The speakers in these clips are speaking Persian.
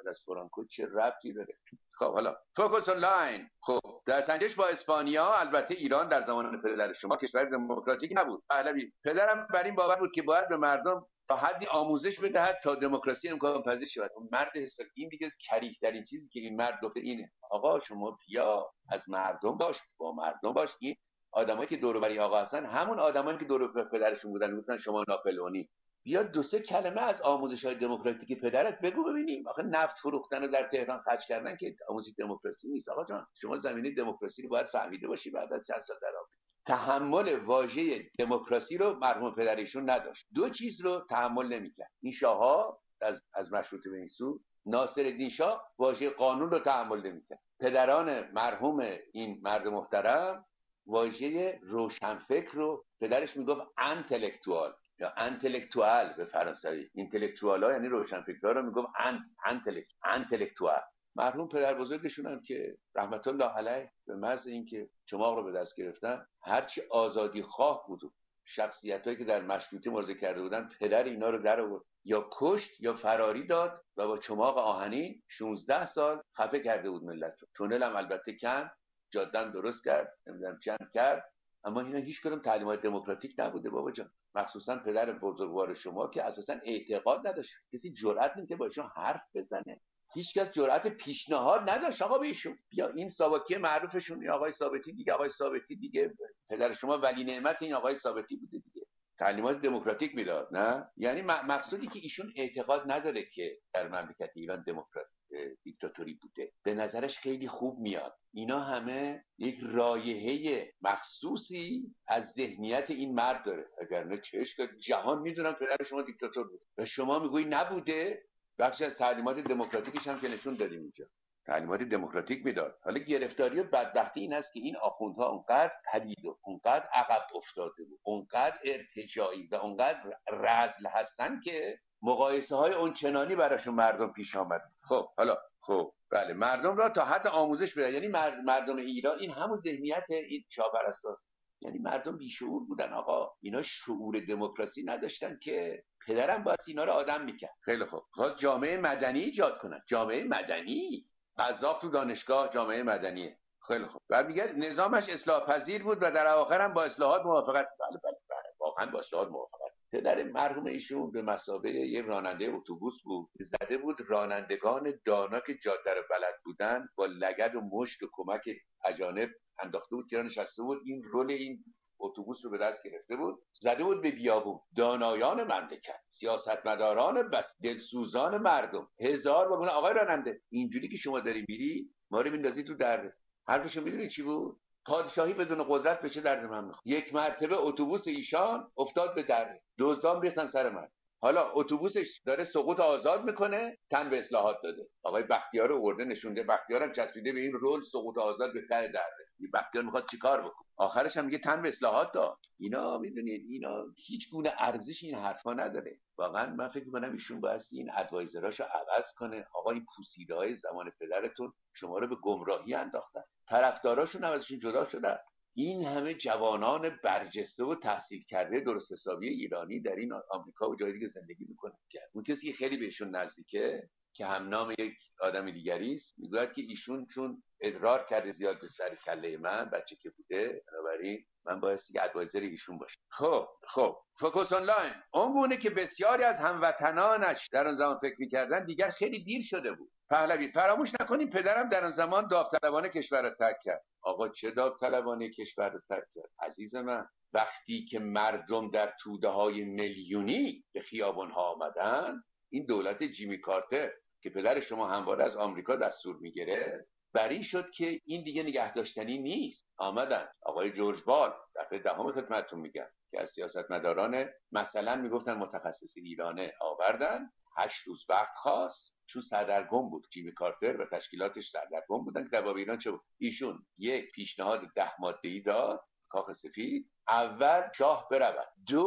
اومد از فرانکو چه ربطی داره؟ خب حالا فوکوس آنلاین. خب در سنجش با اسپانیا، البته ایران در زمان پدر شما کشور دموکراتیک نبود. پهلوی پدرم بر این باور بود که باید به مردم تا حدی آموزش بدهد تا دموکراسی امکان پذیر شود. اون مرد حساب این دیگه کریه در این چیزی که این مرد گفته اینه آقا شما بیا از مردم باش، با مردم باش. این آدمایی که دور و بر آقا هستن همون آدمایی که دور و بر پدرشون بودن گفتن شما ناپلئونی. بیا دو سه کلمه از آموزش‌های دموکراتیک پدرت بگو ببینیم. آخه نفت فروختن و در تهران خرج کردن که آموزش دموکراسی نیست آقا جان. شما زمینه دموکراسی رو باید فهمیده باشی بعد از چند سال در آمریکا. تحمل واژه دموکراسی رو مرحوم پدرشون نداشت. دو چیز رو تحمل نمی‌کرد. این شاه‌ها از مشروطه به این سو، ناصرالدین شاه واژه قانون رو تحمل نمی‌کرد. پدران مرحوم این مرد محترم واژه روشنفکر رو پدرش میگفت انتלקتوال یا انتלקتوال به فرانسوی. اینتלקتوالا یعنی روشنفکرها رو میگفت انتלקتوال. مرحوم پدر بزرگشون هم که رحمت الله علیه به محض اینکه چماق رو به دست گرفتن هرچی آزادی خواه بود شخصیتایی که در مشروطه مبارزه کرده بودن پدر اینا رو در آورد یا کشت یا فراری داد و با چماق آهنین 16 سال خفه کرده بود ملت رو. تونل هم البته کند، جاده درست کرد، نمیدونم چند کرد، اما اینا هیچ کدوم تعلیمات دموکراتیک نبوده بابا جان. مخصوصا پدر بزرگوار شما که اساسا اعتقاد نداشت، کسی جرئت نمی‌کرد با ایشون حرف بزنه، هیچ کس جرأت پیشنهاد نداشت آقا بهشون. یا این ساواکی معروفشون آقای ثابتی دیگه، آقای ثابتی دیگه پدر شما ولی نعمت این آقای ثابتی بوده دیگه، تعلیمات دموکراتیک میداد. نه یعنی مقصودی که ایشون اعتقاد نداره که در مملکت ایران دیکتاتوری بوده، به نظرش خیلی خوب میاد. اینا همه یک رایحه مخصوصی از ذهنیت این مرد داره، اگرنه چشم جهان میدونم پدر شما دیکتاتور بود و شما میگویی نبوده. بخش از تعلیمات دموکراتیکش هم که نشون دادیم اینجا، تعلیمات دموکراتیک میداد. حالا گرفتاری و بدبختی این است که این آخوندها اونقدر پدید و اونقدر عقب افتاده بود، اونقدر ارتجاعی و اونقدر رذل هستن که مقایسه های اونچنانی براشون مردم پیش آمد. خب حالا خب بله، مردم را تا حد آموزش بده. یعنی مردم ایران این همون ذهنیت این شاهپرستاست، یعنی مردم بیشعور بودن آقا، اینا شعور دموکراسی نداشتن که پدرم باید اینا رو آدم میکرد. خیلی خوب، خواست جامعه مدنی ایجاد کنن. جامعه مدنی، قذاق تو دانشگاه جامعه مدنیه. خیلی خوب، بعد میگه نظامش اصلاح پذیر بود و در اواخر هم با اصلاحات موافقت. بله واقعا با اصلاحات موافقت. پدر مرحوم ایشون به مثابه یه راننده اتوبوس بود، زده بود رانندگان دانا که جاده رو بلد بودن با لگد و مشت و کمک اجانب انداخته بود که نشسته بود، این رول این اتوبوس رو به دست گرفته بود، زده بود به بیابون. دانایان مملکت، سیاستمداران بس، دلسوزان مردم، هزار بگونه آقای راننده اینجوری که شما داری میری ما رو میندازی تو درد. حرفشو میدونی چی بود؟ پادشاهی بدون قدرت بشه درد من میخواد. یک مرتبه اتوبوس ایشان افتاد به دره، دزدان ریختن سر من. حالا اتوبوسش داره سقوط آزاد میکنه، تن به اصلاحات داده. آقای بختیار رو آورده نشونده، بختیار هم چسبیده به این رول سقوط آزاد به ته درده. این بختیار میخواد چیکار بکنه؟ آخرش هم میگه تن به اصلاحات داد. اینا میدونید اینا هیچ گونه ارزش این حرفا نداره. واقعا من فکر میکنم ایشون باید این ادوایزراشو عوض کنه. آقا این پوسیده‌های زمان پدرتون شما رو به گمراهی انداختن، طرفداراشون هم ازشون جدا شدن. این همه جوانان برجسته و تحصیل کرده درست حسابی ایرانی در این آمریکا و جای دیگه زندگی میکنن. اون کسی که خیلی بهشون نزدیکه که هم نام یک آدم دیگری است میگوید که ایشون چون ادرار کرده زیاد به سر کله من بچه که بوده، بنابراین من باید که ادوایزر ایشون باشم. خب فوکوس آنلاین اون گونه که بسیاری از هموطنانش در اون زمان فکر میکردن دیگر خیلی دیر شده بود. پهلوی فراموش نکنیم پدرم در اون زمان داوطلبانه کشور رو ترک کرد. آقا چه داوطلبانه کشور رو ترک کرد عزیز من؟ وقتی که مردم در توده‌های میلیونی به خیابان‌ها آمدن، این دولت جیمی کارتر که پدر شما همواره از آمریکا دستور میگیره بری شد که این دیگه نگه داشتنی نیست. آمدن آقای جورج بال، دفعه دهم خدمتتون میگم، که از سیاستمداران مثلا میگفتن متخصصین ایرانه آوردن، 8 روز وقت خواست چون سردرگم بود. جیمی کارتر و تشکیلاتش سردرگم بودن که در باب ایران چه بود. ایشون یک پیشنهاد 10 ماده‌ای داد، کاخ سفید: اول شاه برود، 2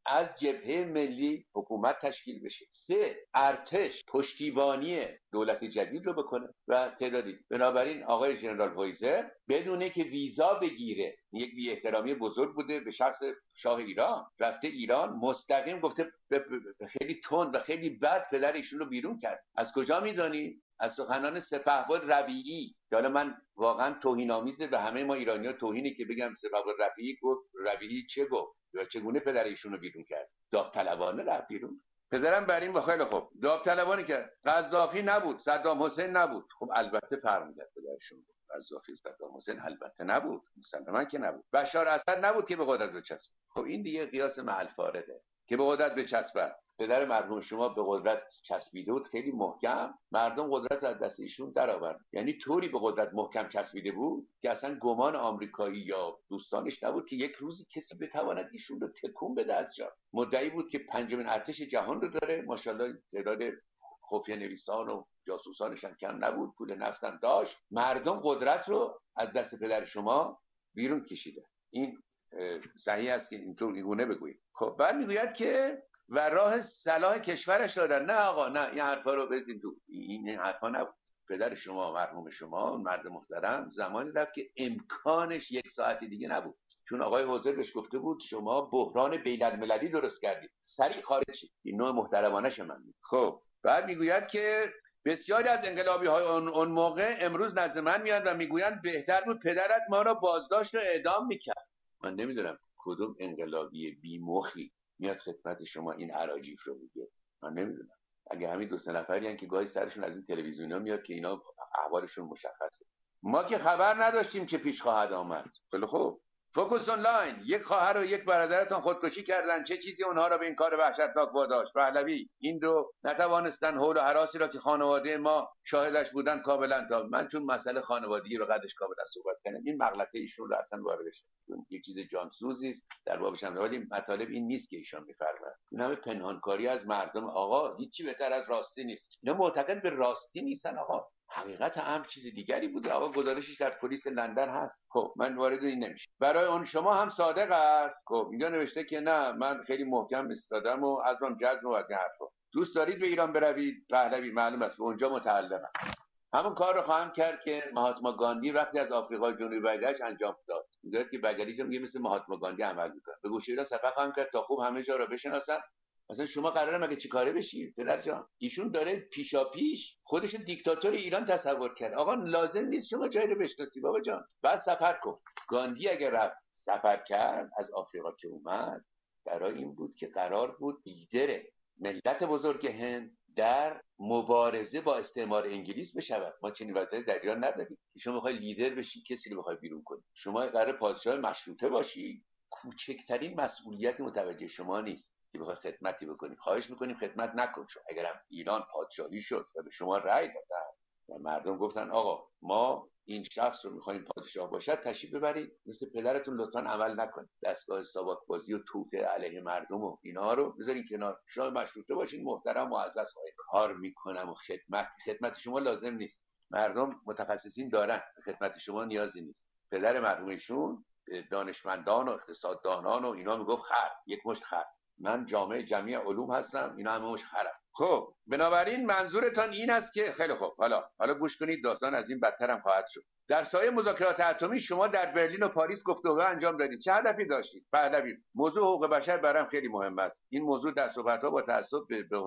از جبهه ملی حکومت تشکیل بشه. 3 ارتش پشتیبانی دولت جدید رو بکنه و تعدادی. بنابراین آقای ژنرال وایزر بدونه که ویزا بگیره، یک بی احترامی بزرگ بوده به شخص شاه ایران، رفته ایران مستقیم گفته خیلی تند و خیلی بد پدر ایشون رو بیرون کرد. از کجا میدونی؟ از سخنان سپهبد ربیعی. حالا من واقعا توهین‌آمیزه به همه ما ایرانی‌ها توهینی که بگم سپهبد ربیعی گفت. ربیعی چه گفت و چگونه پدر ایشون رو بیرون کرد؟ داوطلبانه رفت بیرون. پدرم بر این با خیلی خوب داوطلبانه کرد. قذافی نبود، صدام حسین نبود. خب البته فرق می‌کرد پدرشون. قذافی صدام حسین البته نبود، مسلماً که نبود. بشار اسد نبود که به قدرت بچسبه. خب این دیگه قیاس محل فارغه که به قدرت بچسبه. پدر مرحوم شما به قدرت چسبیده بود خیلی محکم، مردم قدرت از دست ایشون درآورد. یعنی طوری به قدرت محکم چسبیده بود که اصلا گمان آمریکایی یا دوستانش نبود که یک روزی کسی بتواند ایشون رو تکون بده از جا. مدعی بود که 5مین ارتش جهان رو داره، ماشاءالله تعداد خفیه نویسان و جاسوسانش هم کم نبود، پول نفتم داشت. مردم قدرت رو از دست پدر شما بیرون کشیده. این صحیح است که اینطور اینگونه بگویید. خب بعد میگوید که و راه صلاح کشورش دادن. نه آقا، نه، این حرفا رو بزنید تو. این حرفا نبود. پدر شما مرحوم شما مرد محترم زمانی رفت که امکانش 1 ساعت دیگه نبود، چون آقای حوزر بهش گفته بود شما بحران بین‌المللی درست کردید، سریع خارج شید. این نوع محترمانه من. خب بعد میگوید که بسیاری از انقلابی های اون موقع امروز نزد من میاد و میگویند بهتر بود پدرت ما را بازداشت و اعدام میکرد. من نمیدونم کدوم انقلابی بی‌مخی میاد خدمت شما این اراجیف رو میگه. من نمیدونم. اگه همین 2-3 نفری هستن که گاهی سرشون از این تلویزیون‌ها میاد که اینا احوالشون مشخصه. ما که خبر نداشتیم چه پیش خواهد آمد. خیلی خوب. فوکوس آنلاین. یک خواهر و یک برادرتان خودکشی کردن. چه چیزی اونها را به این کار وحشتناک واداشت؟ پهلوی. این دو نتوانستن حول و هراسی را که خانواده ما شاهدش بودن کاملا تا من چون مسئله خانوادگی رو قدش کاملا صحبت کردم. این مغلطه ایشون رو اصلا واردش نکنید. یک چیز جانسوزی است در بابش هم، ولی مطالب این نیست که ایشان میفرمایند. این همه پنهانکاری از مردم. آقا هیچی بهتر از راستی نیست. اینا معتقد به راستی نیستن. آقا حقیقت امر چیز دیگری بوده. آقا گزارشش در پلیس لندن هست. خب من وارد این نمیشه. برای اون شما هم صادق است. خب اینجا نوشته که نه من خیلی محکم ایستادم و ازم جزم و از این حرفا. دوست دارید به ایران بروید؟ پهلوی معلوم است اونجا متعلقم. همون کار رو خواهم کرد که مهاتما گاندی وقتی از آفریقای جنوبی برگشت انجام داد. میگه که بگریش میگه مثل مهاتما گاندی عمل میکنه. به گوشه ایران سفر خواهم کرد تا خوب همه جا رو بشناسن. مثلا شما قراره مگه چیکاره بشی پدر جان؟ ایشون داره پیشاپیش خودش دیکتاتور ایران تصور کرد. آقا لازم نیست شما جایی رو بشناسی بابا جان. بعد سفر کن. گاندی اگر رفت سفر کرد از آفریقا که اومد برای این بود که قرار بود لیدر ملت بزرگ هند در مبارزه با استعمار انگلیس بشود. ما چنین وضعی در ایران نداریم. شما میخوای لیدر بشی کسی رو میخوای بیرون کنی. شما قراره پادشاه مشروطه باشی. کوچکترین مسئولیت متوجه شما نیست که بخوای خدمتی بکنی. خواهش میکنیم خدمت نکن. شما اگرم ایران پادشاهی شد و به شما رأی دادن و مردم گفتن آقا ما این شخص رو میخوایم پادشاه باشد، تشریف ببرید مثل پدرتون لطفاً عمل نکنید. دستگاه ساواک بازی و توته علیه مردم و اینا رو بذارین کنار. شما مشروطه باشین، محترم معزز کار میکنم و خدمت شما لازم نیست. مردم متخصصین دارن، خدمت شما نیازی نیست. پدر مرحومشون دانشمندان و اقتصاددانان و اینا میگفت خر، یک مشت خر. من جامعه جمعی علوم هستم، اینا همه مشت خرم. خب بنابراین منظورتان این است که خیلی خوب. حالا گوش کنید، داستان از این بدتر هم خواهد شد. در سایه مذاکرات اتمی شما در برلین و پاریس گفتگو انجام دادید. چه هدفی داشتید؟ پهلوی: موضوع حقوق بشر برام خیلی مهم است. این موضوع در صحبت‌ها با تعصب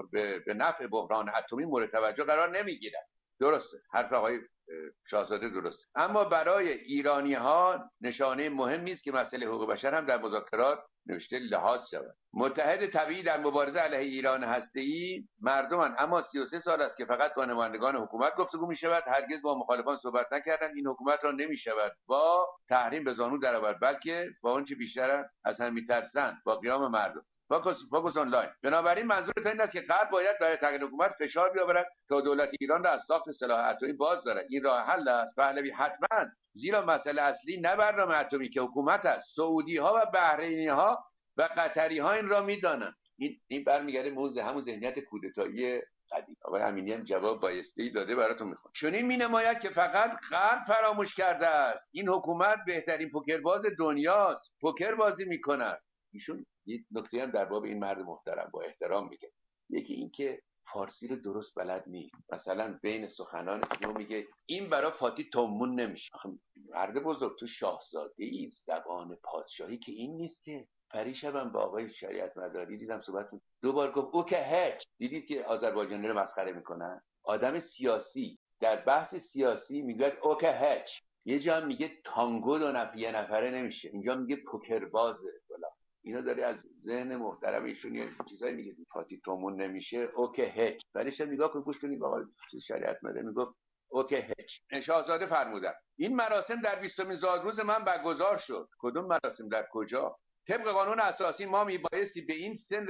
به نفع بحران اتمی مورد توجه قرار نمیگیرد. درسته، حرف آقای شاهزاده درست. اما برای ایرانی‌ها نشانه مهمی است که مسئله حقوق بشر هم در مذاکرات نوشته لحاظ شود. متحد طبیعی در مبارزه علیه ایران هسته‌ای مردمان، اما 33 سال است که فقط با نمایندگان حکومت گفتگو می‌شود. هرگز با مخالفان صحبت نکردند. این حکومت را نمی‌شود با تحریم به زانو درآورد، بلکه با آنچه بیشتر از هم می‌ترسند، با قیام مردم. فوکوس آنلاین. بنابراین منظورتون این است که غرب باید برای تغییر حکومت فشار بیاورد تا دولت ایران را از ساخت سلاح اتمی باز دارد. این راه حل است. پهلوی: حتما، زیرا مسئله اصلی نه برنامه اتمی که حکومت است. سعودی ها و بحرینی ها و قطری ها این را میدانند. این برمیگرده به همون ذهنیت کودتایی قدیم. آقای امینی هم جواب بایسته داده، براتون میخونم. چنین مینماید که فقط غرب فراموش کرده است این حکومت بهترین پوکرباز دنیاست. پوکر بازی میکند. ایشون یک نکته هم در باب این مرد محترم با احترام میگه. یکی این که فارسی رو درست بلد نیست. مثلا بین سخنان اینو میگه این برای فاتی تومون نمیشه. مرد بزرگ، تو شاهزاده ای، زبان پادشاهی که این نیست که. پریشبم با آقای شریعت مداری دیدم صحبت دو بار گفت او که هک. دیدید که آذربایجانی رو مسخره میکنن؟ آدم سیاسی در بحث سیاسی میگه او که هک. یه جا میگه تانگو یه نفره نمیشه، اینجا میگه پوکر بازه. بلا اینا داره از ذهن محترم ایشون یه چیزایی میگه فاتی تومون نمیشه اوکی هک. ولیش نگاه کن، گوش کنید آقا شریعت مداری میگه اوکی هک. شاهزاده فرمودن این مراسم در 20 زادروز من برگزار شد. کدوم مراسم؟ در کجا؟ طبق قانون اساسی ما میبایستی به این سن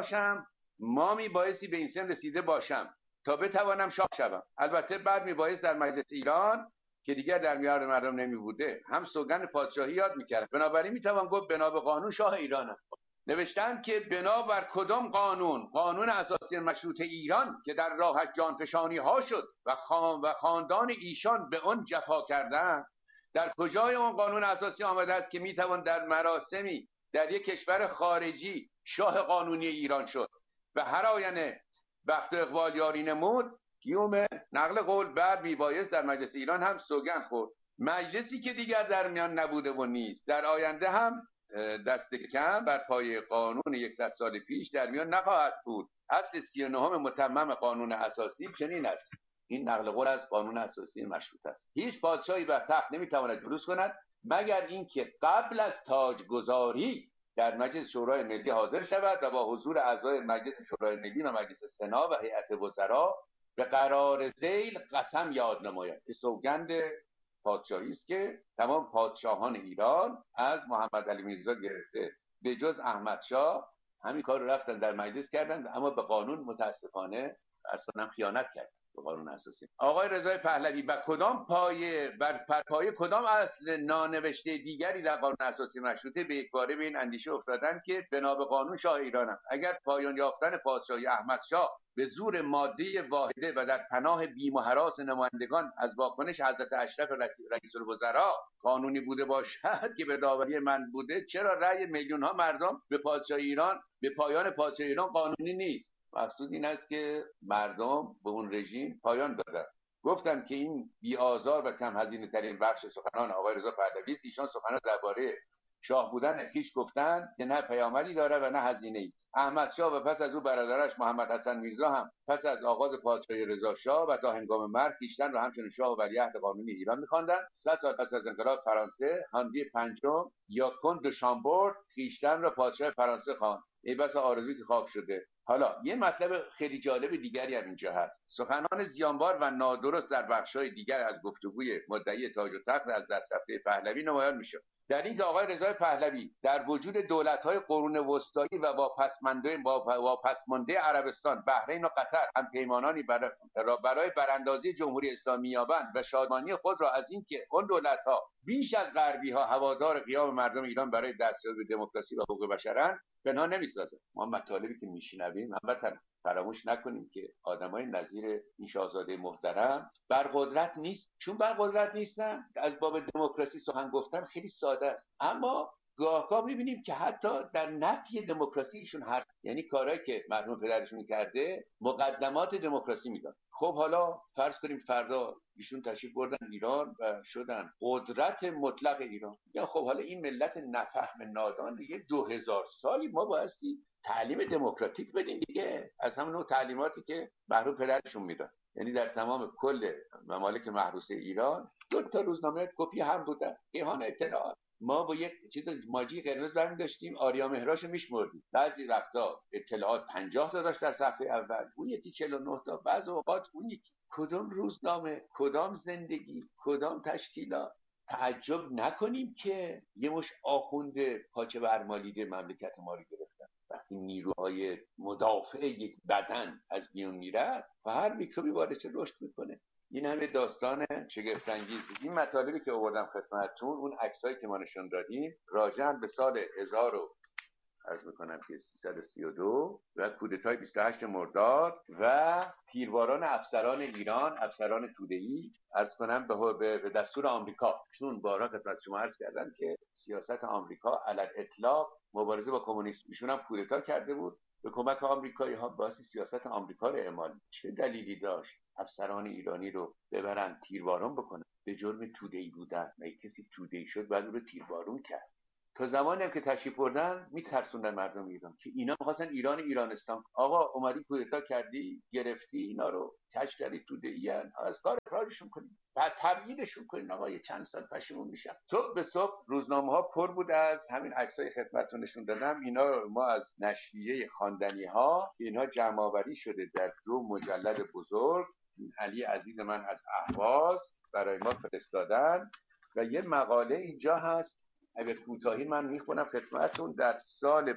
رسیده باشم تا بتوانم شاه شوم. البته بعد میبایست در مجلس ایران که دیگر در میان مردم نمی بوده هم سوگند پادشاهی یاد میکرد. بنابراین میتوان گفت بنا به قانون شاه ایرانم. نوشتن که بنا بر کدام قانون اساسی مشروط ایران که در راهش جانفشانی ها شد و خاندان ایشان به آن جفا کردند، در کجای اون قانون اساسی آمده است که میتوان در مراسمی در یک کشور خارجی شاه قانونی ایران شد و هر آینه بخت و اقبال یاری نمود؟ گیوم نقل قول بعد میبایست در مجلس ایران هم سوگند خورد. مجلسی که دیگر در میان نبوده و نیست در آینده هم دست کم بر پای قانون 100 سال پیش در میان نخواهد بود. اصل 39 متمم قانون اساسی چنین است. این نقل قول از قانون اساسی مشروط است. هیچ پادشاهی بر تخت نمیتواند جلوس کند مگر اینکه قبل از تاجگذاری در مجلس شورای ملی حاضر شود و با حضور اعضای مجلس شورای ملی و مجلس سنا و هیئت وزرا به قرار ذیل قسم یاد نماید که سوگند پادشاهی است که تمام پادشاهان ایران از محمد علی میرزا گرفته به جز احمد شاه همین کار رو رفتن در مجلس کردن، اما به قانون متاسفانه اصلا خیانت کردن به قانون اساسی. آقای رضای پهلوی بر پای کدام اصل نانوشته دیگری در قانون اساسی مشروطه به یک باره به این اندیشه افتادن که بنا به قانون شاه ایرانم؟ اگر پایان یافتن پادشاهی احمد شاه به زور ماده واحده و در پناه بیم و هراس نمایندگان از واکنش حضرت اشرف رئیس الوزراء قانونی بوده باشد که به داوری من بوده، چرا رأی میلیون ها مردم به پادشاهی ایران، به پایان پادشاهی ایران قانونی نیست؟ مقصود این است که مردم به اون رژیم پایان دادن. گفتم که این بی آزار و کم هزینه ترین بخش سخنان آقای رضا پهلوی است. ایشان سخنان درباره شاه بودن خویش گفتند که نه پیامدی داره و نه هزینه‌ای. احمد شاه و پس از او برادرش محمد حسن میرزا هم پس از آغاز پادشاهی رضا شاه و تا هنگام مرگ خویشتن را همچون شاه و ولیعهد قانونی ایران می‌خواندند. 100 سال پس از انقلاب فرانسه هانری پنجم یا کند دو شامبورد خویشتن را پادشاه فرانسه خواند. ای بس آرزویی که خواب شده. حالا یه مطلب خیلی جالب دیگری هم اینجا هست. سخنان زیانبار و نادرست در بخش‌های دیگر از گفتگوی مدعی تاج و تخت از دست رفته پهلوی نمایان می‌شد. در این که آقای رضای پهلوی در وجود دولت‌های قرون وسطایی و واپسمانده عربستان، بحرین و قطر هم پیمانانی برای براندازی جمهوری اسلامی یابند و شادمانی خود را از اینکه اون دولت‌ها بیش از غربی‌ها هوادار قیام مردم ایران برای دستیابی به دموکراسی و حقوق بشرند پنهان نمی‌سازد. ما مطالبی که میشنویم البته فراموش نکنیم که آدمای نظیر این شاهزاده محترم برقدرت نیست. چون برقدرت نیستن از باب دموکراسی سخن گفتن خیلی ساده است، اما گاه‌ها می‌بینیم که حتی در نفی دموکراسی ایشون حرف، یعنی کارهایی که مرحوم پدرشون کرده مقدمات دموکراسی میداد. خب حالا فرض کنیم فردا ایشون تشریف بردن ایران و شدن قدرت مطلق ایران. یا خب حالا این ملت نفهم نادان دیگه 2000 سالی ما بایستی تعلیم دموکراتیک بدیم دیگه، از همون نوع تعلیماتی که مرحوم پدرشون میداد. یعنی در تمام کل ممالک محروسه ایران 2 تا روزنامه کپی هم بودن، کیهان اطلاعات. ما با یک چیز ماجی قرمز برمی داشتیم، آریا مهراشو میشمردیم. بعضی وقتا اطلاعات 50 تا داشت در صفحه اول، اون یکی 49 تا، بعضی اوقات اون یکی. کدام روزنامه، کدام زندگی، کدام تشکیلات؟ تعجب نکنیم که یه مش آخونده پاچه برمالیده مملکت ما رو گرفتن. وقتی نیروهای مدافع یک بدن از میون میرد و هر میکروبی واردش رشد میکنه. این همه داستان شگفت انگیز. این مطالبی که آوردم خدمتتون، اون عکسایی که ما نشون دادیم راجع به سال عرض میکنم که 332 و کودتای 28 مرداد و تیرباران افسران ایران، افسران توده‌ای، عرض کنم به دستور آمریکا، چون بارها خدمت شما عرض کردم که سیاست آمریکا علی الاطلاق مبارزه با کمونیسم، ایشون هم کودتا کرده بود به کمک آمریکایی ها، باعث سیاست آمریکا رو اعمال. چه دلیلی داشت افسران ایرانی رو ببرن تیرباران بکنن به جرم توده‌ای بودن؟ مگه کسی توده‌ای شد بعد رو تیربارون کرد؟ تا زمانی هم که تشریف بردن میترسوندن مردم ایران که اینا می‌خواستن ایرانستان. آقا اومدی کودتا کردی، گرفتی اینا رو، کش کردی توده‌ایان، از کار اخراجشون کنید، بعد تبعیدشون کنید. آقا یه چند سال پشیمون میشن. صبح به صبح روزنامه‌ها پر بود از همین عکسای خدمتتون نشون دادم. اینا ما از نشریه خواندنی‌ها، اینها جمع‌آوری شده در 2 مجلد بزرگ. علی عزیز من از اهواز برای ما فرستادن و یه مقاله اینجا هست، اگر کوتاهی من میخونم خدمتتون. در سال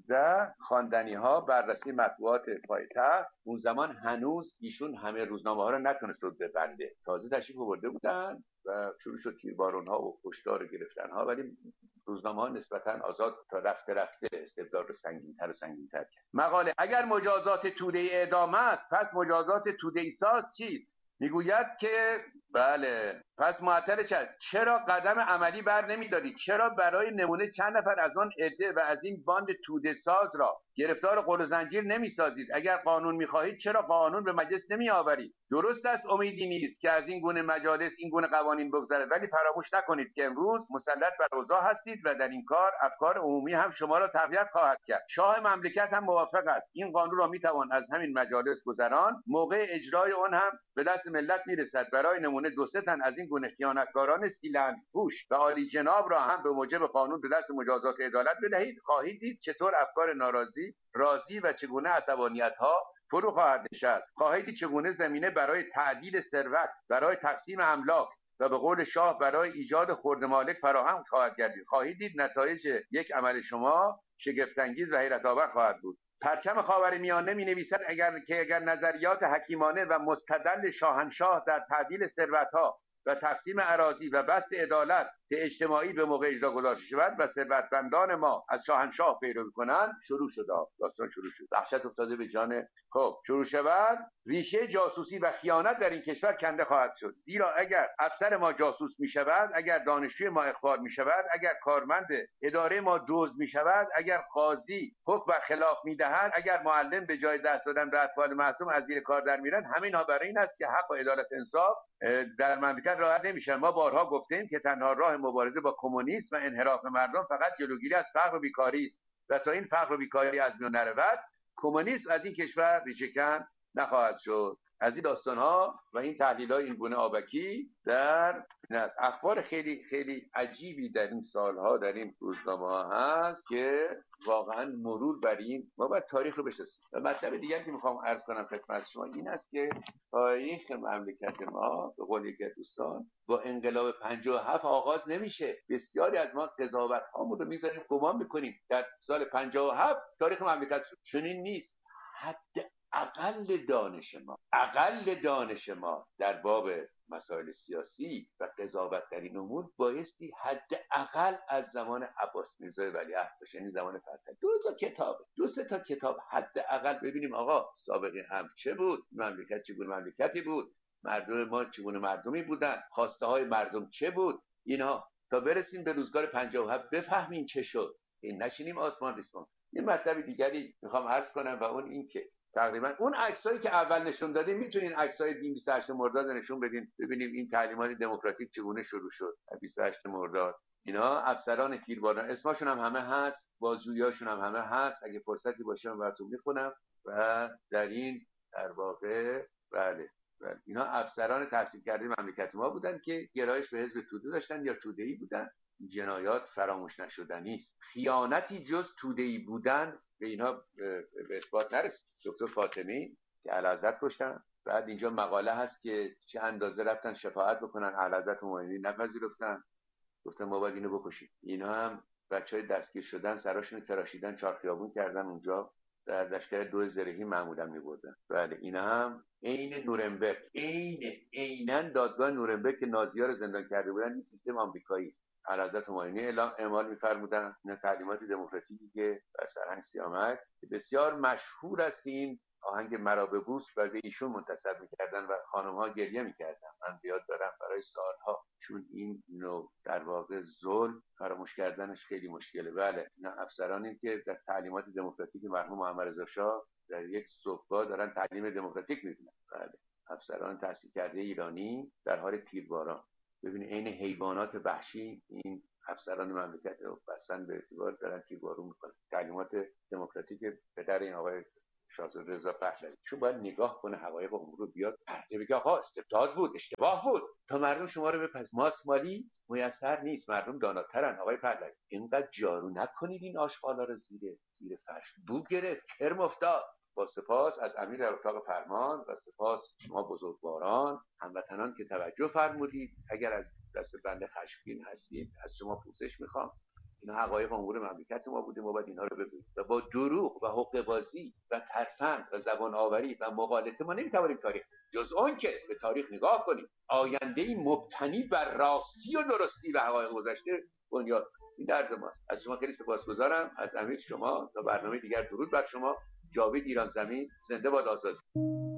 15 خواندنی‌ها بررسی مطبوعات پایتخت، اون زمان هنوز ایشون همه روزنامه‌ها رو نتونست رو ببنده، تازه تشریف آورده بودن و شروع شد تیربارون‌ها و کشتار گرفتن‌ها، ولی روزنامه‌ها نسبتاً آزاد تا رفته استبداد رو سنگین‌تر و سنگین‌تر کرد. مقاله: اگر مجازات توده‌ای اعدام است، پس مجازات توده‌ای ساز چیست؟ میگوید که بله، پس معطل چرا قدم عملی بر نمیدارید؟ چرا برای نمونه چند نفر از آن عده و از این باند توده ساز را گرفتار قل و زنجیر نمیسازید؟ اگر قانون میخواهید چرا قانون به مجلس نمیآورید؟ درست است امیدی نیست که از این گونه مجالس این گونه قوانین بگذرد، ولی فراموش نکنید که امروز مسلط بر اوضاع هستید و در این کار افکار عمومی هم شما را تقویت خواهد کرد. شاه مملکت هم موافق است. این قانون را میتوان از همین مجالس گذران، موقع اجرای آن هم به دست ملت میرسد. برای نمونه 2-3 تن از این گونه خیانتکاران سیلند پوش و عالی جناب را هم به موجب قانون به دست مجازات عدالت بدهید. خواهید دید چطور افکار ناراضی راضی و چگونه عصبانیت‌ها فرو خواهد نشست. خواهید دید چگونه زمینه برای تعدیل ثروت، برای تقسیم املاک و به قول شاه برای ایجاد خرد مالک فراهم خواهد گردید. خواهید دید نتایج یک عمل شما شگفت‌انگیز و حیرت آور خواهد بود. پرچم خاورمیانه می‌نویسد اگر نظریات حکیمانه و مستدل شاهنشاه در تعدیل ثروت‌ها و تقسیم اراضی و بسط عدالت اجتماعی به موقع اجرا گذاشته شود و ثروتمندان ما از شاهنشاه پیروی کنند، شروع شد. داستان شروع شد. وحشت افتاده به جان. شروع شود، ریشه جاسوسی و خیانت در این کشور کنده خواهد شد. زیرا اگر افسر ما جاسوس می شود، اگر دانشجوی ما اخبار می شود، اگر کارمند اداره ما دزد می شود، اگر قاضی حکم بر خلاف می دهد، اگر معلم به جای دست دادن به اطفال معصوم از زیر کار در میرن، همین ها برای این است که حق و عدالت انصاف در مملکت رعایت نمیشه. ما بارها گفتیم که تنها راه مبارزه با کمونیسم و انحراف مردم فقط جلوگیری از فقر و بیکاری است و تا این فقر و بیکاری از میان نرود، کمونیسم از این کشور ریشه‌کن نخواهد شد. از این داستان‌ها و این تحلیل‌های این گونه آبکی در اخبار خیلی خیلی عجیبی در این سالها در این روزنامه‌ها هست که واقعا مرور بر این ما باید تاریخ رو بشناسیم. و مطلب دیگری که میخوام عرض کنم خدمت شما این است که تاریخ مملکت ما به قول یک دوستان با انقلاب 57 آغاز نمیشه. بسیاری از ما قضاوت‌هامون رو میذاریم گمان میکنیم در سال 57 تاریخ مملکت شد. چنین نیست. اقل دانش ما در باب مسائل سیاسی و قضاوت در این امور بایستی حداقل از زمان عباس میرزا ولیعهد باشه، یعنی زمان فتح. 2 تا کتاب حداقل ببینیم آقا سابقه هم چه بود، مملکت چگونه مملکتی بود، مردم ما چگونه مردمی بودن، خواسته های مردم چه بود، اینها تا برسیم به روزگار 57 بفهمیم چه شد. این نشینیم آسمان ریسمان. یه مطلب دیگری میخوام عرض کنم و اون این که تقریبا اون عکسایی که اول نشون دادیم میتونین عکسای 28 مرداد نشون بدین ببینیم این تعلیمات دموکراتیک چگونه شروع شد. 28 مرداد اینا افسران تیرباران اسمشون هم همه هست، بازجوییاشون هم همه هست. اگه فرصتی باشه من براتون میخونم. و در این در واقع بله اینا افسران تحصیل کرده مملکت ما بودن که گرایش به حزب توده داشتن یا توده‌ای بودن. جنایات فراموش نشدنی است. خیانتی جز توده‌ای بودن به اینها به اثبات نرسید. دکتر فاطمی که اعلیحضرت کشتن، بعد اینجا مقاله هست که چه اندازه رفتن شفاعت بکنن، اعلیحضرت مومنین نپذیرفتن، گفتن ما باید اینو بکشیم. اینا هم بچهای دستگیر شدن سراشون تراشیدن، چهار خیابون کردن اونجا در دشتر 2 زرهی معمولا می‌بردن. بله اینا هم عین نورنبرگ، عیناً دادگاه نورنبرگ که نازی‌ها رو زندان کرده بودن، این سیستم آمریکایی است. اعلیحضرت همایونی اعمال می‌فرمودن. این تعلیمات دموکراتیکی که در سرهنگ سیامک بسیار مشهور است. این آهنگ مرا به بوس و به ایشون منتسب می‌کردن و خانم‌ها گریه می‌کردن. من یاد دارم برای سالها، چون این نوع در واقع ظلم فراموش کردنش خیلی مشکله. بله، اینا افسرانی که در تعلیمات دموکراتیک مرحوم محمد رضا شاه در یک صبحگاه دارن تعلیم دموکراتیک می‌دونن. بله، افسران تحصیل کرده ایرانی در حال تیرباران. ببینید عین حیوانات وحشی این افسران مملکت رو بستن به اعتبار دارن تیربارون میکنن. تعلیمات دموکراتیک پدر این آقای شاهزاده رضا پهلوی، چون باید نگاه کنه حقایق امور رو، بیاد پرده بگه آقا استبداد بود، اشتباه بود، تا مردم شما رو بپذیرن. ماست مالی میسر نیست، مردم داناترن. آقای پهلوی اینقدر جارو نکنید این آشغالا رو زیر فرش. بو گرفت، کرم افتاد. با سپاس از امیر اتاق فرمان و سپاس شما بزرگواران هموطنان که توجه فرمودید. اگر از دست بنده خشمگین هستید از شما پوزش میخوام. این حقایق امور مملکت ما بوده، ما باید اینها رو بگوییم و با دروغ و حقه بازی و ترفند و زبان آوری و مغالطه ما نمیتوانیم تاریخ، جز اون که به تاریخ نگاه کنیم آینده‌ای مبتنی بر راستی و درستی و حقایق گذشته بنیاد. این درد ماست. از شما خیلی سپاسگزارم، از امیر شما. تا برنامه دیگر درود بر شما. جاوید ایران زمین، زنده باد آزادی.